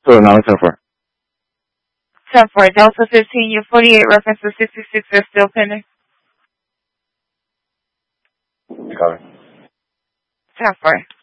So now it's 10-4. 10-4, Delta 15, your 48 reference to 66 are still pending. You got it. 10-4.